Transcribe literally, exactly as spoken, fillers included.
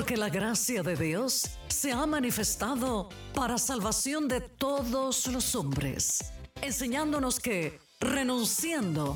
porque la gracia de Dios se ha manifestado para salvación de todos los hombres, enseñándonos que, renunciando